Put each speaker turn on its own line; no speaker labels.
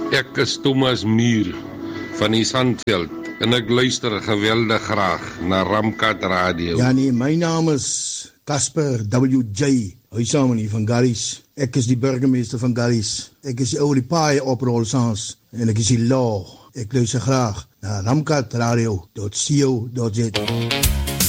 Ek is Thomas Muur van die Sandveld en ek luister geweldig graag na Ramkat Radio.
Ja nee, my naam is Casper W.J. Huisamanie van Garries. Ek is die burgemeester van Garries. Ek is die ou die paai oprol sans en ek is die law. Ek luister graag na ramkatradio.co.za.